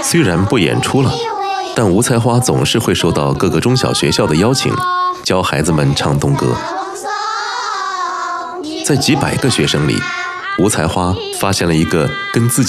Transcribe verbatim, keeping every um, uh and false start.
虽然不演出了，但吴才花总是会受到各个中小学校的邀请，教孩子们唱动歌。在几百个学生里，吴才花发现了一个跟自己